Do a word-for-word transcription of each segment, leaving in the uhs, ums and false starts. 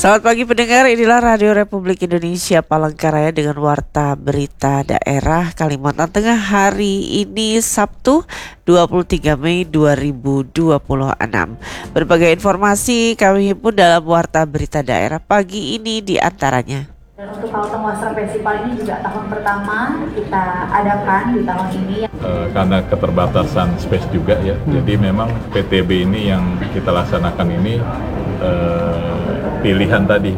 Selamat pagi pendengar, inilah Radio Republik Indonesia Palangkaraya dengan Warta Berita Daerah Kalimantan Tengah hari ini Sabtu dua puluh tiga Mei dua ribu dua puluh enam. Berbagai informasi kami himpun dalam Warta Berita Daerah pagi ini di antaranya. Dan untuk Kalteng Wasra Festival ini juga tahun pertama kita adakan di tahun ini. Uh, karena keterbatasan space juga ya, hmm. jadi memang P T B ini yang kita laksanakan ini uh, pilihan tadi.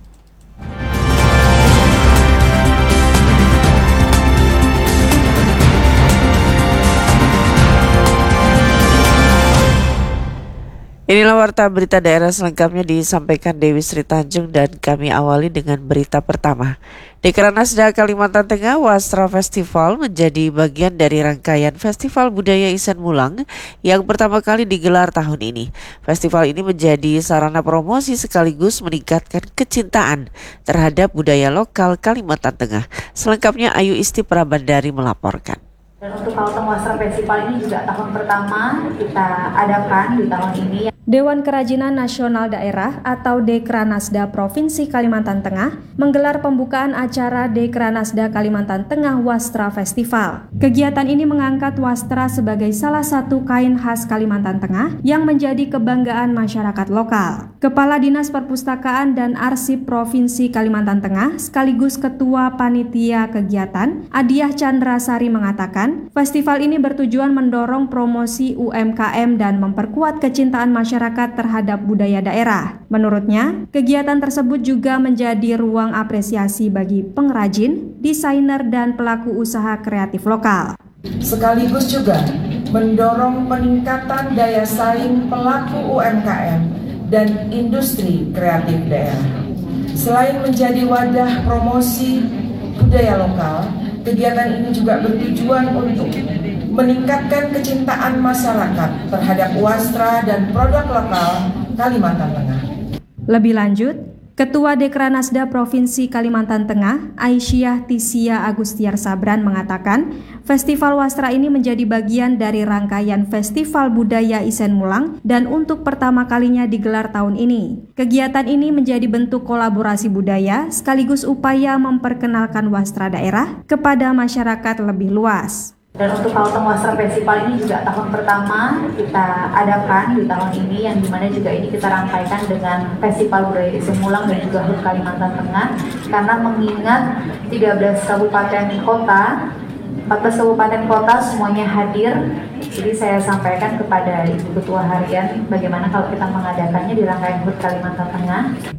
Inilah Warta Berita Daerah selengkapnya disampaikan Dewi Sri Tanjung dan kami awali dengan berita pertama. Dekranasda Kalimantan Tengah Wasra Festival menjadi bagian dari rangkaian Festival Budaya Isan Mulang yang pertama kali digelar tahun ini. Festival ini menjadi sarana promosi sekaligus meningkatkan kecintaan terhadap budaya lokal Kalimantan Tengah. Selengkapnya Ayu Isti Prabandari melaporkan. Dan untuk Kalteng Wasra Festival ini juga tahun pertama kita adakan di tahun ini. Dewan Kerajinan Nasional Daerah atau Dekranasda Provinsi Kalimantan Tengah menggelar pembukaan acara Dekranasda Kalimantan Tengah Wastra Festival. Kegiatan ini mengangkat wastra sebagai salah satu kain khas Kalimantan Tengah yang menjadi kebanggaan masyarakat lokal. Kepala Dinas Perpustakaan dan Arsip Provinsi Kalimantan Tengah sekaligus Ketua Panitia Kegiatan Adiah Chandrasari mengatakan, festival ini bertujuan mendorong promosi U M K M dan memperkuat kecintaan masyarakat masyarakat terhadap budaya daerah. Menurutnya, kegiatan tersebut juga menjadi ruang apresiasi bagi pengrajin, desainer, dan pelaku usaha kreatif lokal. Sekaligus juga mendorong peningkatan daya saing pelaku U M K M dan industri kreatif daerah. Selain menjadi wadah promosi budaya lokal, kegiatan ini juga bertujuan untuk meningkatkan kecintaan masyarakat terhadap wastra dan produk lokal Kalimantan Tengah. Lebih lanjut, Ketua Dekranasda Provinsi Kalimantan Tengah, Aisyah Tisia Agustiar Sabran mengatakan, Festival Wastra ini menjadi bagian dari rangkaian Festival Budaya Isen Mulang dan untuk pertama kalinya digelar tahun ini. Kegiatan ini menjadi bentuk kolaborasi budaya sekaligus upaya memperkenalkan wastra daerah kepada masyarakat lebih luas. Dan untuk Kalteng Wasra Festival ini juga tahun pertama kita adakan di tahun ini, yang dimana juga ini kita rangkaikan dengan Festival Budaya Isen Mulang dan juga H U T Kalimantan Tengah, karena mengingat tiga belas kabupaten kota, empat belas kabupaten kota semuanya hadir. Jadi saya sampaikan kepada Ibu Ketua Harian bagaimana kalau kita mengadakannya di rangkaian H U T Kalimantan Tengah.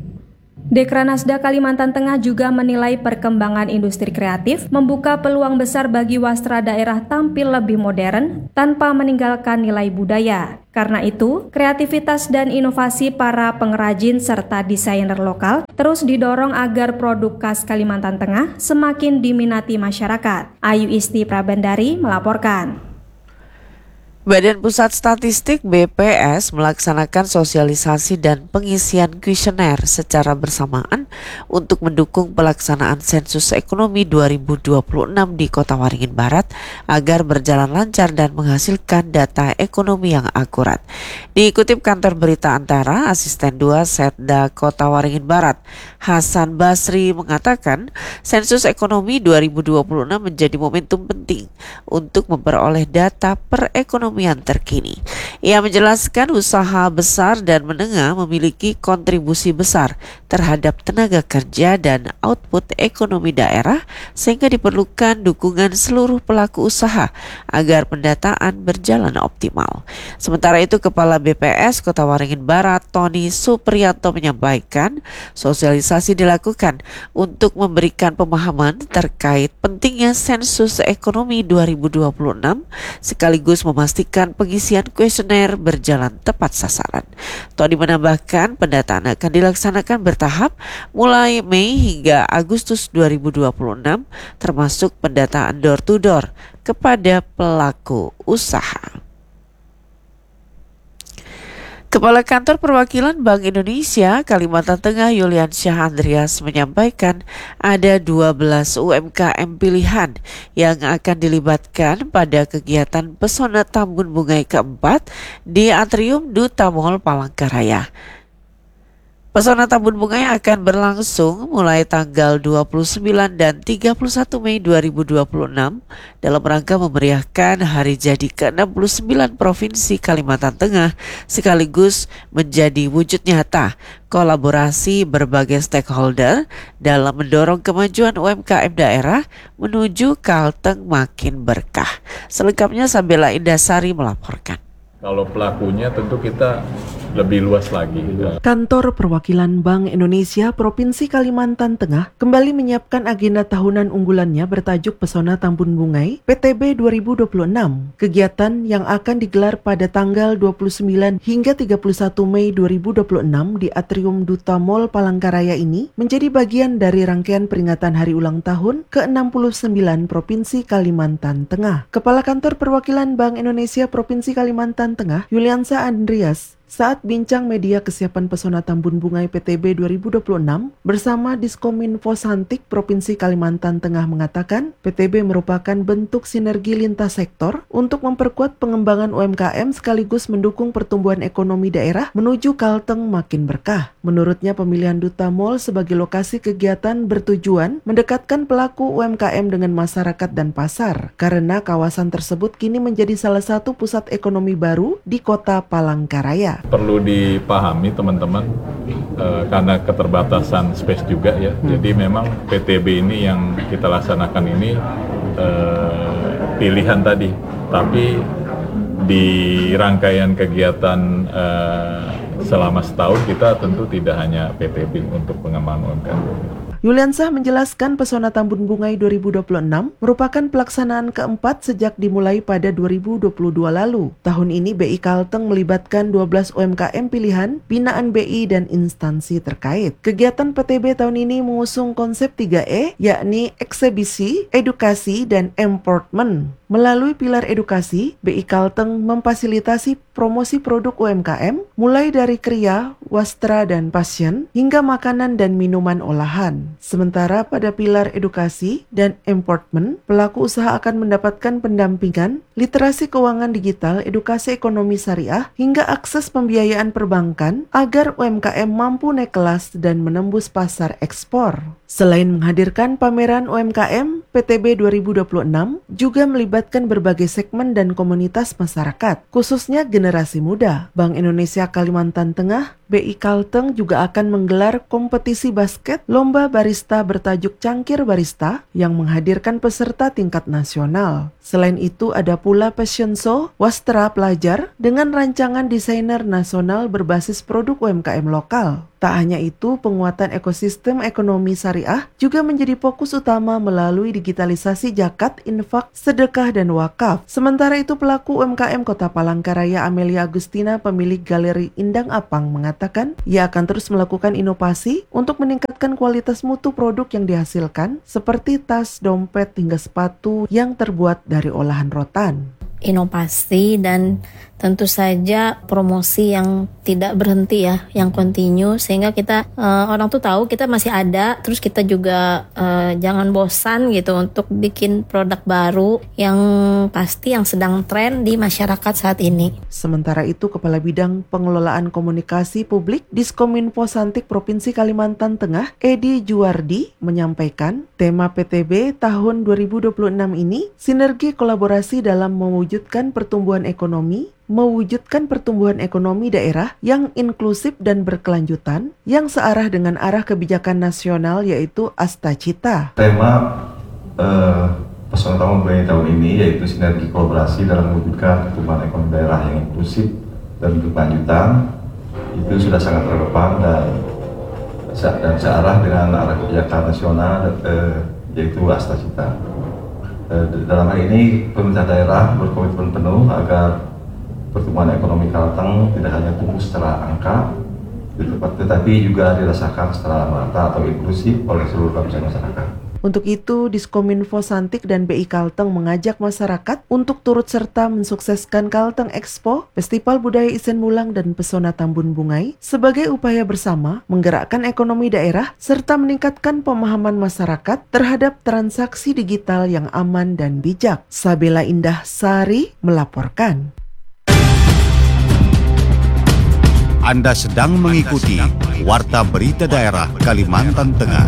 Dekranasda Kalimantan Tengah juga menilai perkembangan industri kreatif membuka peluang besar bagi wastra daerah tampil lebih modern tanpa meninggalkan nilai budaya. Karena itu, kreativitas dan inovasi para pengrajin serta desainer lokal terus didorong agar produk khas Kalimantan Tengah semakin diminati masyarakat. Ayu Isti Prabandari melaporkan. Badan Pusat Statistik B P S melaksanakan sosialisasi dan pengisian kuesioner secara bersamaan untuk mendukung pelaksanaan sensus ekonomi dua ribu dua puluh enam di Kota Waringin Barat agar berjalan lancar dan menghasilkan data ekonomi yang akurat. Dikutip kantor berita Antara, Asisten dua Setda Kota Waringin Barat, Hasan Basri mengatakan sensus ekonomi dua ribu dua puluh enam menjadi momentum penting untuk memperoleh data perekonomian terkini. Ia menjelaskan usaha besar dan menengah memiliki kontribusi besar terhadap tenaga kerja dan output ekonomi daerah, sehingga diperlukan dukungan seluruh pelaku usaha agar pendataan berjalan optimal. Sementara itu, Kepala B P S Kota Waringin Barat, Tony Supriyanto menyampaikan sosialisasi dilakukan untuk memberikan pemahaman terkait pentingnya sensus ekonomi dua ribu dua puluh enam sekaligus memastikan pengisian kuesioner berjalan tepat sasaran. Tony menambahkan pendataan akan dilaksanakan bertahap mulai Mei hingga Agustus dua ribu dua puluh enam, termasuk pendataan door to door kepada pelaku usaha. Kepala Kantor Perwakilan Bank Indonesia Kalimantan Tengah Yuliansyah Andreas menyampaikan ada dua belas U M K M pilihan yang akan dilibatkan pada kegiatan Pesona Tambun Bungai keempat di Atrium Duta Mall Palangkaraya. Pesona Tambun Bungai akan berlangsung mulai tanggal dua puluh sembilan dan tiga puluh satu Mei dua ribu dua puluh enam dalam rangka memeriahkan hari jadi ke enam puluh sembilan Provinsi Kalimantan Tengah sekaligus menjadi wujud nyata kolaborasi berbagai stakeholder dalam mendorong kemajuan U M K M daerah menuju Kalteng makin berkah. Selengkapnya Sabela Indasari melaporkan. Kalau pelakunya tentu kita lebih luas lagi. Kantor Perwakilan Bank Indonesia Provinsi Kalimantan Tengah kembali menyiapkan agenda tahunan unggulannya bertajuk Pesona Tambun Bungai P T B dua ribu dua puluh enam. Kegiatan yang akan digelar pada tanggal dua puluh sembilan hingga tiga puluh satu Mei dua ribu dua puluh enam di Atrium Duta Mall Palangkaraya ini menjadi bagian dari rangkaian peringatan hari ulang tahun ke enam puluh sembilan Provinsi Kalimantan Tengah. Kepala Kantor Perwakilan Bank Indonesia Provinsi Kalimantan Tengah, Yuliansa Andreas, saat bincang media kesiapan Pesona Tambun Bungai P T B dua ribu dua puluh enam bersama Diskominfo Santik Provinsi Kalimantan Tengah mengatakan P T B merupakan bentuk sinergi lintas sektor untuk memperkuat pengembangan U M K M sekaligus mendukung pertumbuhan ekonomi daerah menuju Kalteng makin berkah. Menurutnya pemilihan Duta Mall sebagai lokasi kegiatan bertujuan mendekatkan pelaku U M K M dengan masyarakat dan pasar karena kawasan tersebut kini menjadi salah satu pusat ekonomi baru di Kota Palangkaraya. Perlu dipahami teman-teman eh, karena keterbatasan space juga ya. Hmm. Jadi memang P T B ini yang kita laksanakan ini eh, pilihan tadi. Tapi di rangkaian kegiatan eh, selama setahun kita tentu tidak hanya P T B untuk pengembangan U M K M. Yuliansa menjelaskan Pesona Tambun Bungai dua ribu dua puluh enam merupakan pelaksanaan keempat sejak dimulai pada dua ribu dua puluh dua lalu. Tahun ini B I Kalteng melibatkan dua belas U M K M pilihan, binaan B I dan instansi terkait. Kegiatan P T B tahun ini mengusung konsep tiga E, yakni eksebisi, edukasi, dan empowerment. Melalui pilar edukasi, B I Kalteng memfasilitasi promosi produk U M K M, mulai dari kriya, wastra, dan passion, hingga makanan dan minuman olahan. Sementara pada pilar edukasi dan empowerment, pelaku usaha akan mendapatkan pendampingan, literasi keuangan digital, edukasi ekonomi syariah, hingga akses pembiayaan perbankan agar U M K M mampu naik kelas dan menembus pasar ekspor. Selain menghadirkan pameran U M K M, P T B dua ribu dua puluh enam juga melibatkan berbagai segmen dan komunitas masyarakat, khususnya generasi muda. Bank Indonesia Kalimantan Tengah, B I Kalteng juga akan menggelar kompetisi basket lomba barista bertajuk Cangkir Barista yang menghadirkan peserta tingkat nasional. Selain itu ada pula fashion show wastra pelajar dengan rancangan desainer nasional berbasis produk U M K M lokal. Tak hanya itu, penguatan ekosistem ekonomi syariah juga menjadi fokus utama melalui digitalisasi zakat, infak, sedekah, dan wakaf. Sementara itu, pelaku U M K M Kota Palangkaraya Amelia Agustina, pemilik Galeri Indang Apang, mengatakan ia akan terus melakukan inovasi untuk meningkatkan kualitas mutu produk yang dihasilkan, seperti tas, dompet, hingga sepatu yang terbuat dari olahan rotan. Inovasi dan tentu saja promosi yang tidak berhenti ya, yang kontinu, sehingga kita uh, orang tuh tahu kita masih ada, terus kita juga uh, jangan bosan gitu untuk bikin produk baru yang pasti yang sedang tren di masyarakat saat ini. Sementara itu, Kepala Bidang Pengelolaan Komunikasi Publik Diskominfo Santik Provinsi Kalimantan Tengah, Edi Juwardi, menyampaikan tema P T B tahun dua ribu dua puluh enam ini sinergi kolaborasi dalam mewujudkan pertumbuhan ekonomi, mewujudkan pertumbuhan ekonomi daerah yang inklusif dan berkelanjutan yang searah dengan arah kebijakan nasional, yaitu Astacita. Tema eh, Pesona Tambun Bungai tahun ini yaitu sinergi kolaborasi dalam mewujudkan pertumbuhan ekonomi daerah yang inklusif dan berkelanjutan. Itu sudah sangat relevan dan, dan searah dengan arah kebijakan nasional, eh, yaitu Astacita. Eh, dalam hal ini pemerintah daerah berkomitmen penuh agar pertumbuhan ekonomi Kalteng tidak hanya tumbuh secara angka, tetapi juga dirasakan secara merata atau inklusif oleh seluruh lapisan masyarakat. Untuk itu, Diskominfo Santik dan B I Kalteng mengajak masyarakat untuk turut serta mensukseskan Kalteng Expo, Festival Budaya Isen Mulang dan Pesona Tambun Bungai sebagai upaya bersama menggerakkan ekonomi daerah serta meningkatkan pemahaman masyarakat terhadap transaksi digital yang aman dan bijak. Sabela Indasari melaporkan. Anda sedang mengikuti Warta Berita Daerah Kalimantan Tengah.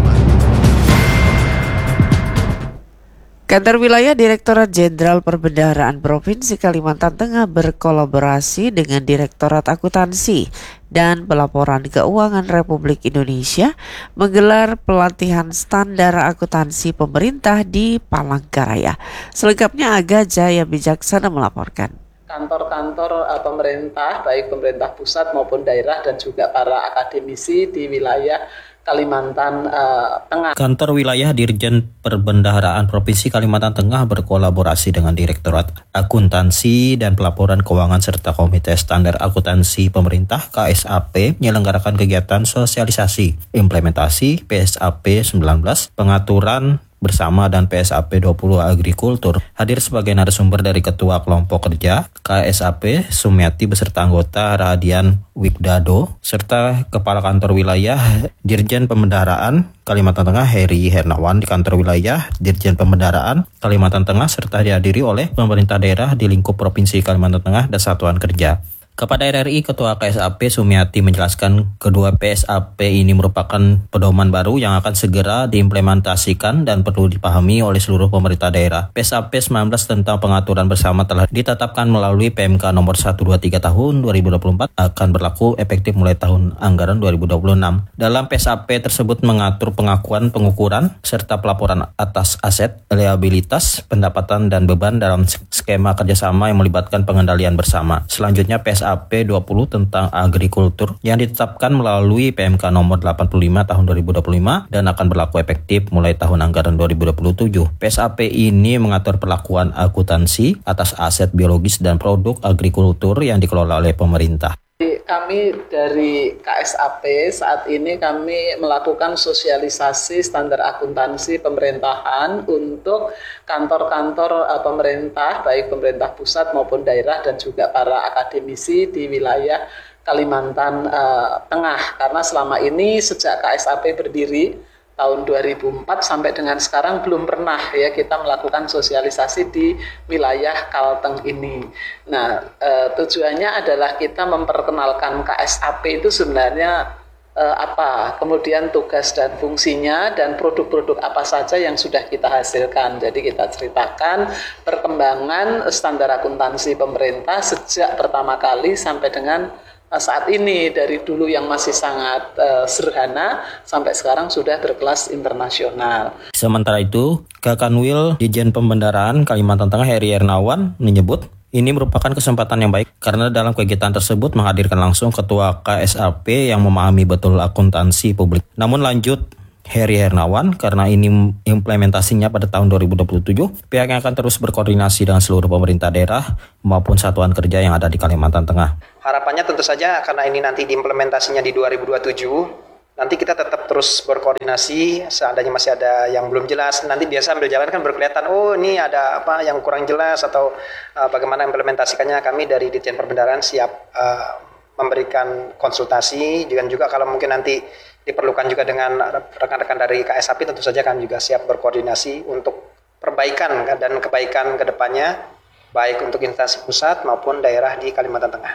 Kantor Wilayah Direktorat Jenderal Perbendaharaan Provinsi Kalimantan Tengah berkolaborasi dengan Direktorat Akuntansi dan Pelaporan Keuangan Republik Indonesia menggelar pelatihan standar akuntansi pemerintah di Palangkaraya. Selengkapnya Aga Jaya Bijaksana melaporkan. Kantor-kantor uh, pemerintah, baik pemerintah pusat maupun daerah dan juga para akademisi di wilayah Kalimantan uh, Tengah. Kantor Wilayah Dirjen Perbendaharaan Provinsi Kalimantan Tengah berkolaborasi dengan Direktorat Akuntansi dan Pelaporan Keuangan serta Komite Standar Akuntansi Pemerintah K S A P menyelenggarakan kegiatan sosialisasi implementasi P S A P sembilan belas, pengaturan bersama dan P S A P dua puluh Agrikultur. Hadir sebagai narasumber dari Ketua Kelompok Kerja K S A P Sumiati beserta anggota Radian Wigdado serta Kepala Kantor Wilayah Dirjen Pembendaharaan Kalimantan Tengah Heri Hernawan di Kantor Wilayah Dirjen Pembendaharaan Kalimantan Tengah serta dihadiri oleh pemerintah daerah di lingkup Provinsi Kalimantan Tengah dan Satuan Kerja. Kepada R R I, Ketua K S A P Sumiati menjelaskan kedua P S A P ini merupakan pedoman baru yang akan segera diimplementasikan dan perlu dipahami oleh seluruh pemerintah daerah. P S A P sembilan belas tentang pengaturan bersama telah ditetapkan melalui P M K nomor seratus dua puluh tiga tahun dua ribu dua puluh empat akan berlaku efektif mulai tahun anggaran dua ribu dua puluh enam. Dalam P S A P tersebut mengatur pengakuan pengukuran serta pelaporan atas aset, liabilitas, pendapatan dan beban dalam skema kerjasama yang melibatkan pengendalian bersama. Selanjutnya P S A P dua puluh tentang agrikultur yang ditetapkan melalui P M K nomor delapan puluh lima tahun dua ribu dua puluh lima dan akan berlaku efektif mulai tahun anggaran dua ribu dua puluh tujuh. P S A P ini mengatur perlakuan akuntansi atas aset biologis dan produk agrikultur yang dikelola oleh pemerintah. Kami dari K S A P saat ini kami melakukan sosialisasi standar akuntansi pemerintahan untuk kantor-kantor uh, pemerintah, baik pemerintah pusat maupun daerah dan juga para akademisi di wilayah Kalimantan uh, Tengah. Karena selama ini sejak K S A P berdiri tahun dua ribu empat sampai dengan sekarang belum pernah ya kita melakukan sosialisasi di wilayah Kalteng ini. Nah, e, tujuannya adalah kita memperkenalkan K S A P itu sebenarnya e, apa, kemudian tugas dan fungsinya dan produk-produk apa saja yang sudah kita hasilkan. Jadi kita ceritakan perkembangan standar akuntansi pemerintah sejak pertama kali sampai dengan saat ini, dari dulu yang masih sangat uh, sederhana sampai sekarang sudah berkelas internasional. Sementara itu, Kakanwil Dirjen Pembendaharaan Kalimantan Tengah Heri Hernawan menyebut ini merupakan kesempatan yang baik karena dalam kegiatan tersebut menghadirkan langsung Ketua K S A P yang memahami betul akuntansi publik. Namun lanjut Heri Hernawan, karena ini implementasinya pada tahun dua ribu dua puluh tujuh, pihaknya akan terus berkoordinasi dengan seluruh pemerintah daerah maupun satuan kerja yang ada di Kalimantan Tengah. Harapannya tentu saja karena ini nanti diimplementasinya di dua ribu dua puluh tujuh, nanti kita tetap terus berkoordinasi, seandainya masih ada yang belum jelas, nanti biasa ambil jalan kan berkelihatan, oh ini ada apa yang kurang jelas atau uh, bagaimana implementasikannya. Kami dari Ditjen Perbendaharaan siap uh, memberikan konsultasi, dan juga kalau mungkin nanti diperlukan juga dengan rekan-rekan dari K S A P tentu saja kami juga siap berkoordinasi untuk perbaikan dan kebaikan ke depannya, baik untuk instansi pusat maupun daerah di Kalimantan Tengah.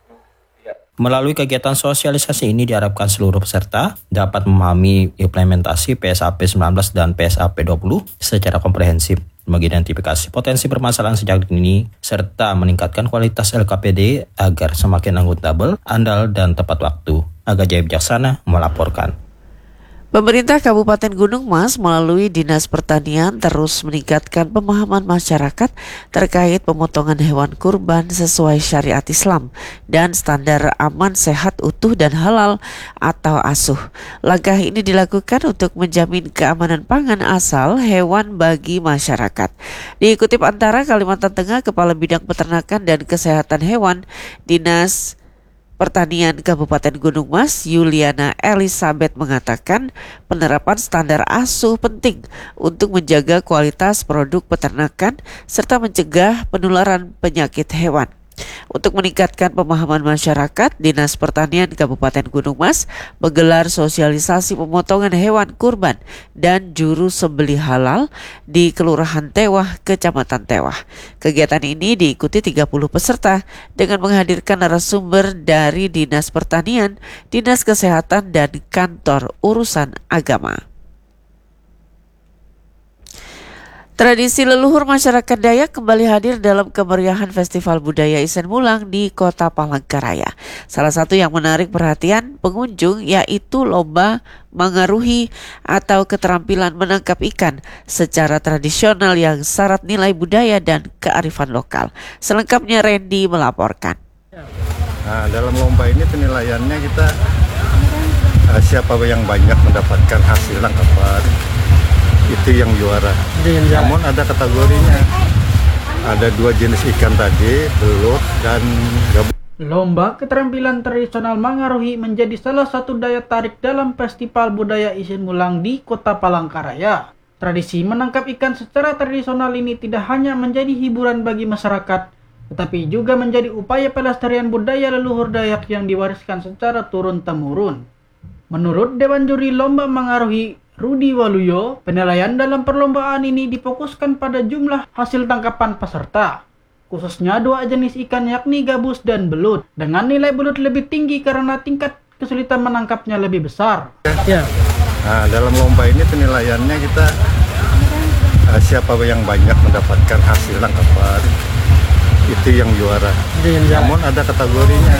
Melalui kegiatan sosialisasi ini diharapkan seluruh peserta dapat memahami implementasi P S A P sembilan belas dan P S A P dua puluh secara komprehensif, mengidentifikasi potensi permasalahan sejak dini, serta meningkatkan kualitas L K P D agar semakin akuntabel, andal, dan tepat waktu. Aga Jaya Bijaksana melaporkan. Pemerintah Kabupaten Gunung Mas melalui Dinas Pertanian terus meningkatkan pemahaman masyarakat terkait pemotongan hewan kurban sesuai syariat Islam dan standar aman, sehat, utuh, dan halal atau asuh. Langkah ini dilakukan untuk menjamin keamanan pangan asal hewan bagi masyarakat. Diikutip Antara Kalimantan Tengah, Kepala Bidang Peternakan dan Kesehatan Hewan Dinas Pertanian Kabupaten Gunung Mas, Yuliana Elizabeth mengatakan penerapan standar asuh penting untuk menjaga kualitas produk peternakan serta mencegah penularan penyakit hewan. Untuk meningkatkan pemahaman masyarakat, Dinas Pertanian Kabupaten Gunung Mas menggelar sosialisasi pemotongan hewan kurban dan juru sembelih halal di Kelurahan Tewah, Kecamatan Tewah. Kegiatan ini diikuti tiga puluh peserta dengan menghadirkan narasumber dari Dinas Pertanian, Dinas Kesehatan, dan Kantor Urusan Agama. Tradisi leluhur masyarakat Dayak kembali hadir dalam kemeriahan Festival Budaya Isen Mulang di Kota Palangkaraya. Salah satu yang menarik perhatian pengunjung yaitu lomba mengaruhi atau keterampilan menangkap ikan secara tradisional yang syarat nilai budaya dan kearifan lokal. Selengkapnya Randy melaporkan. Nah, dalam lomba ini penilaiannya kita uh, siapa yang banyak mendapatkan hasil tangkapan itu yang juara. Namun ada kategorinya. Ada dua jenis ikan tadi, belut dan gabus. Lomba keterampilan tradisional mengaruhi menjadi salah satu daya tarik dalam Festival Budaya Isen Mulang di Kota Palangkaraya. Tradisi menangkap ikan secara tradisional ini tidak hanya menjadi hiburan bagi masyarakat, tetapi juga menjadi upaya pelestarian budaya leluhur Dayak yang diwariskan secara turun-temurun. Menurut Dewan Juri Lomba Mengaruhi Rudi Waluyo, penilaian dalam perlombaan ini difokuskan pada jumlah hasil tangkapan peserta, khususnya dua jenis ikan yakni gabus dan belut, dengan nilai belut lebih tinggi karena tingkat kesulitan menangkapnya lebih besar. Ya. Nah, dalam lomba ini penilaiannya kita uh, siapa yang banyak mendapatkan hasil tangkapan itu yang juara. Namun ada kategorinya.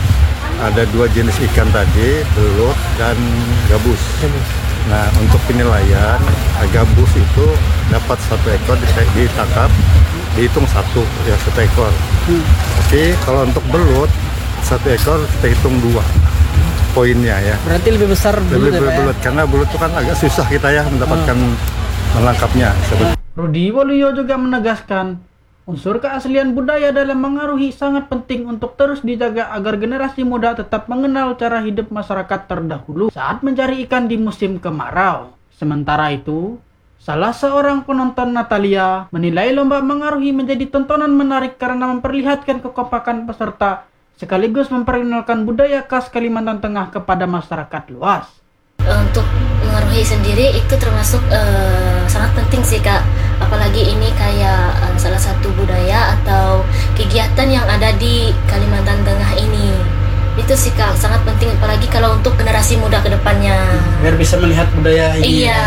Ada dua jenis ikan tadi, belut dan gabus. Nah, untuk penilaian, gabus itu dapat satu ekor ditangkap, dihitung satu, ya satu ekor. Hmm. Tapi kalau untuk belut, satu ekor kita hitung dua poinnya ya. Berarti lebih besar belut, lebih ya, belut ya? Karena belut itu kan agak susah kita ya mendapatkan hmm. menangkapnya. Rudi Waluyo juga menegaskan, unsur keaslian budaya dalam mengaruhi sangat penting untuk terus dijaga agar generasi muda tetap mengenal cara hidup masyarakat terdahulu saat mencari ikan di musim kemarau. Sementara itu, salah seorang penonton Natalia menilai lomba mengaruhi menjadi tontonan menarik karena memperlihatkan kekompakan peserta sekaligus memperkenalkan budaya khas Kalimantan Tengah kepada masyarakat luas. Untuk mengaruhi sendiri itu termasuk uh, sangat penting sih Kak, apalagi ini kayak uh, salah satu budaya atau kegiatan yang ada di Kalimantan Tengah ini. Itu sih Kak, sangat penting apalagi kalau untuk generasi muda ke depannya. Biar bisa melihat budaya ini. Iya.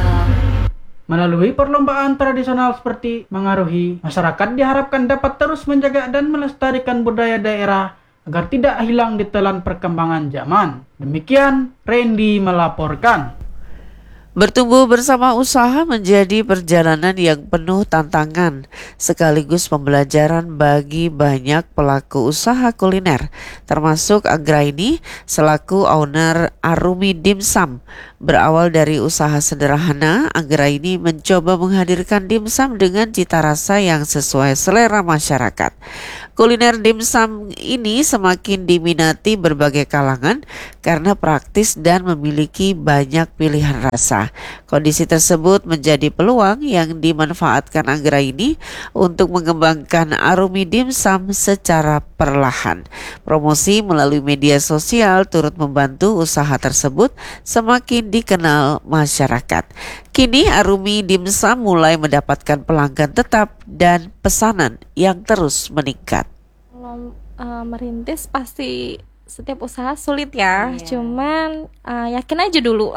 Melalui perlombaan tradisional seperti mengaruhi, masyarakat diharapkan dapat terus menjaga dan melestarikan budaya daerah agar tidak hilang ditelan perkembangan zaman. Demikian Randy melaporkan. Bertumbuh bersama usaha menjadi perjalanan yang penuh tantangan, sekaligus pembelajaran bagi banyak pelaku usaha kuliner, termasuk Anggraini selaku owner Arumi Dimsum. Berawal dari usaha sederhana, Anggraini mencoba menghadirkan dimsum dengan cita rasa yang sesuai selera masyarakat. Kuliner dimsum ini semakin diminati berbagai kalangan karena praktis dan memiliki banyak pilihan rasa. Kondisi tersebut menjadi peluang yang dimanfaatkan Anggraini untuk mengembangkan Arumi Dimsum secara perlahan. Promosi melalui media sosial turut membantu usaha tersebut semakin dikenal masyarakat. Kini Arumi Dimsum mulai mendapatkan pelanggan tetap dan pesanan yang terus meningkat. Kalau uh, merintis pasti setiap usaha sulit ya, yeah. Cuman uh, yakin aja dulu.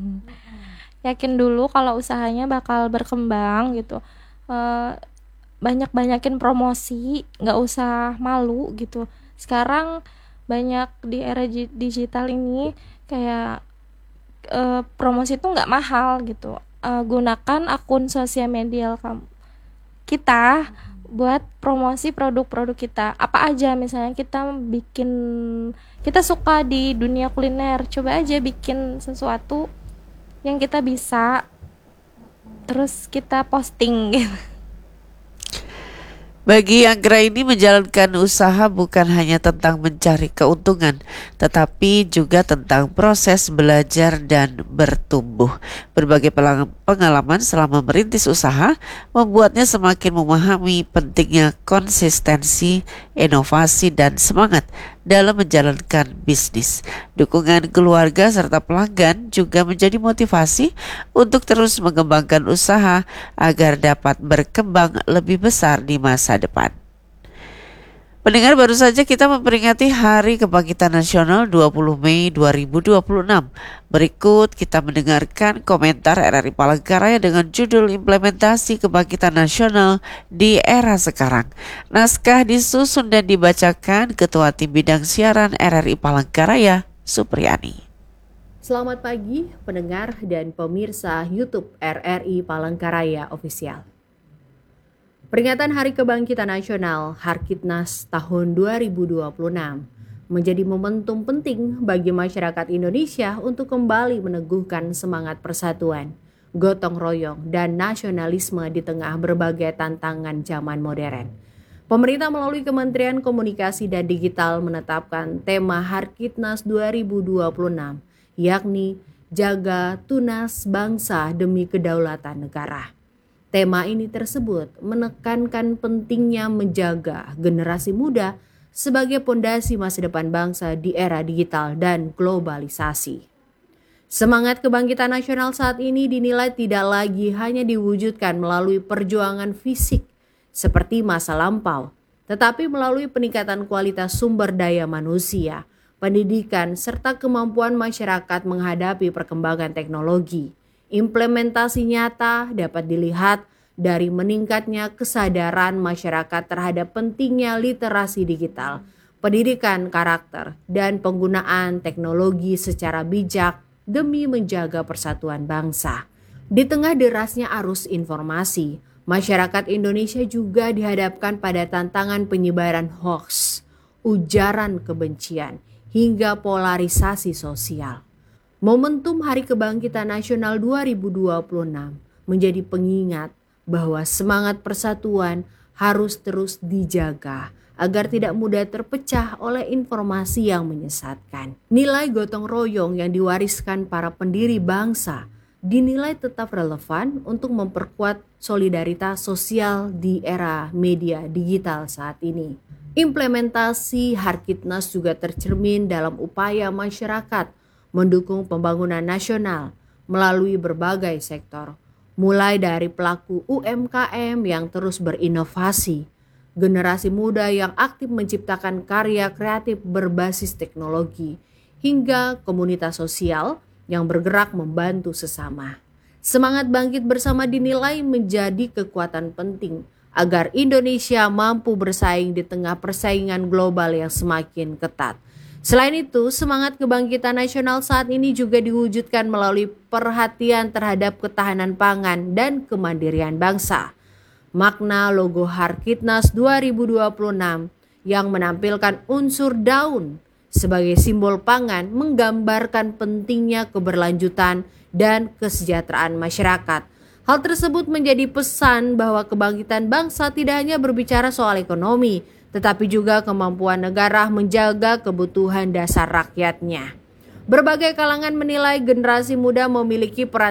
Yakin dulu kalau usahanya bakal berkembang gitu. Uh, banyak-banyakin promosi, nggak usah malu gitu. Sekarang banyak di era digital ini kayak uh, promosi itu nggak mahal gitu. Uh, gunakan akun sosial media kita buat promosi produk-produk kita. Apa aja, misalnya kita bikin, kita suka di dunia kuliner, coba aja bikin sesuatu yang kita bisa, terus kita posting gitu. Bagi Anggraini, menjalankan usaha bukan hanya tentang mencari keuntungan, tetapi juga tentang proses belajar dan bertumbuh. Berbagai pengalaman selama merintis usaha membuatnya semakin memahami pentingnya konsistensi, inovasi, dan semangat dalam menjalankan bisnis. Dukungan keluarga serta pelanggan juga menjadi motivasi untuk terus mengembangkan usaha agar dapat berkembang lebih besar di masa depan. Pendengar, baru saja kita memperingati Hari Kebangkitan Nasional dua puluh Mei dua ribu dua puluh enam. Berikut kita mendengarkan komentar R R I Palangkaraya dengan judul Implementasi Kebangkitan Nasional di Era Sekarang. Naskah disusun dan dibacakan Ketua Tim Bidang Siaran R R I Palangkaraya, Supriyani. Selamat pagi pendengar dan pemirsa YouTube R R I Palangkaraya Official. Peringatan Hari Kebangkitan Nasional Harkitnas tahun dua ribu dua puluh enam menjadi momentum penting bagi masyarakat Indonesia untuk kembali meneguhkan semangat persatuan, gotong royong, dan nasionalisme di tengah berbagai tantangan zaman modern. Pemerintah melalui Kementerian Komunikasi dan Digital menetapkan tema Harkitnas dua ribu dua puluh enam, yakni Jaga Tunas Bangsa Demi Kedaulatan Negara. Tema ini tersebut menekankan pentingnya menjaga generasi muda sebagai pondasi masa depan bangsa di era digital dan globalisasi. Semangat kebangkitan nasional saat ini dinilai tidak lagi hanya diwujudkan melalui perjuangan fisik seperti masa lampau, tetapi melalui peningkatan kualitas sumber daya manusia, pendidikan, serta kemampuan masyarakat menghadapi perkembangan teknologi. Implementasi nyata dapat dilihat dari meningkatnya kesadaran masyarakat terhadap pentingnya literasi digital, pendidikan karakter, dan penggunaan teknologi secara bijak demi menjaga persatuan bangsa. Di tengah derasnya arus informasi, masyarakat Indonesia juga dihadapkan pada tantangan penyebaran hoaks, ujaran kebencian, hingga polarisasi sosial. Momentum Hari Kebangkitan Nasional dua ribu dua puluh enam menjadi pengingat bahwa semangat persatuan harus terus dijaga agar tidak mudah terpecah oleh informasi yang menyesatkan. Nilai gotong royong yang diwariskan para pendiri bangsa dinilai tetap relevan untuk memperkuat solidaritas sosial di era media digital saat ini. Implementasi Harkitnas juga tercermin dalam upaya masyarakat mendukung pembangunan nasional melalui berbagai sektor, mulai dari pelaku U M K M yang terus berinovasi, generasi muda yang aktif menciptakan karya kreatif berbasis teknologi, hingga komunitas sosial yang bergerak membantu sesama. Semangat bangkit bersama dinilai menjadi kekuatan penting agar Indonesia mampu bersaing di tengah persaingan global yang semakin ketat. Selain itu, semangat kebangkitan nasional saat ini juga diwujudkan melalui perhatian terhadap ketahanan pangan dan kemandirian bangsa. Makna logo Harkitnas dua ribu dua puluh enam yang menampilkan unsur daun sebagai simbol pangan menggambarkan pentingnya keberlanjutan dan kesejahteraan masyarakat. Hal tersebut menjadi pesan bahwa kebangkitan bangsa tidak hanya berbicara soal ekonomi, tetapi juga kemampuan negara menjaga kebutuhan dasar rakyatnya. Berbagai kalangan menilai generasi muda memiliki peran